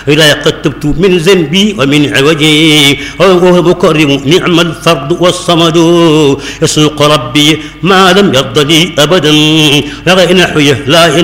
إلى قد تبت من ذنبي ومن عوجي وهو مكرم نعم الفرد والصمد يسوق ربي ما لم يرض لي أبدا لغير نحوه لا